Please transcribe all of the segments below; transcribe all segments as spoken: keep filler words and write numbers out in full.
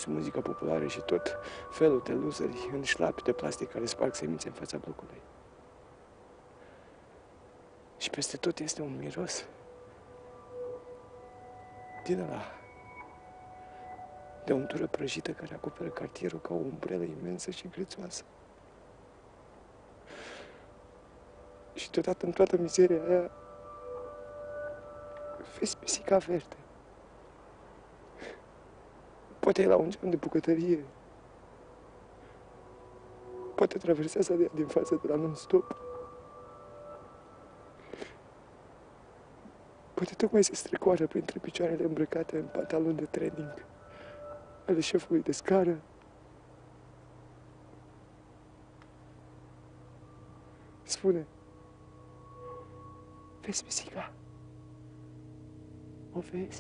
și muzica populară și tot felul de loseri în șlapi de plastic care sparg semințe în fața blocului. Și peste tot este un miros din ăla de untură prăjită care acoperă cartierul ca o umbrelă imensă și grețoasă. Și deodată în toată mizeria aia vezi pisica verde. Poate e la un geam de bucătărie. Poate traversează de din față de la non-stop. Poate tocmai se strecoară printre picioarele îmbrăcate în pantaloni de training ale șefului de scară. Spune, vezi pisica? O vezi?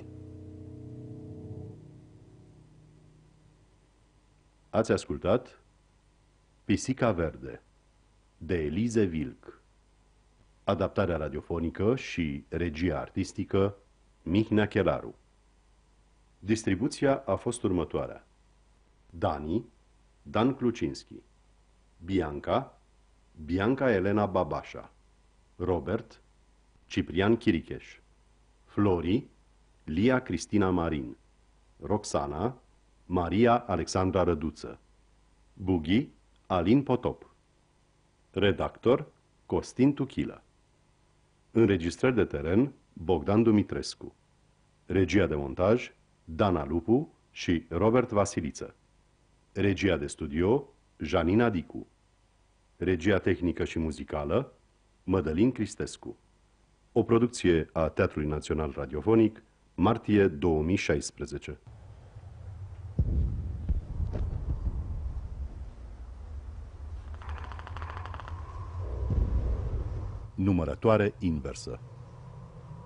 Ați ascultat Pisica Verde de Elize Vilc. Adaptarea radiofonică și regia artistică Mihnea Chelaru. Distribuția a fost următoarea: Dani, Dan Klucinski; Bianca, Bianca Elena Babașa; Robert, Ciprian Chiricheș; Flori, Lia Cristina Marin; Roxana, Maria Alexandra Răduță; Bughi, Alin Potop; redactor, Costin Tuchilă; înregistrări de teren, Bogdan Dumitrescu; regia de montaj, Dana Lupu și Robert Vasiliță; regia de studio, Janina Dicu; regia tehnică și muzicală, Mădălin Cristescu. O producție a Teatrului Național Radiofonic, martie două mii șaisprezece. Numărătoare inversă.